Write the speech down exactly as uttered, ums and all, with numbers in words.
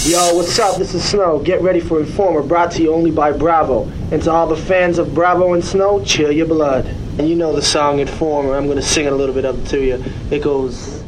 Yo, what's up? This is Snow. Get ready for Informer, brought to you only by Bravo. And to all the fans of Bravo and Snow, chill your blood. And you know the song Informer. I'm going to sing it a little bit up to you. It goes...